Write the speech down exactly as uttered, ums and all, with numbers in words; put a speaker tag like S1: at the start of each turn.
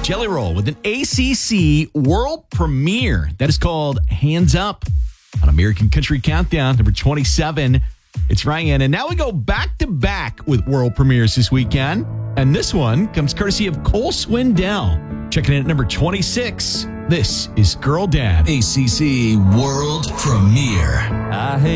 S1: Jelly Roll with an A C C world premiere that is called Hands Up on American Country Countdown, number twenty-seven. It's Ryan. And now we go back to back with world premieres this weekend. And this one comes courtesy of Cole Swindell. Checking in at number twenty-six. This is Girl Dad.
S2: A C C world premiere.
S3: I hate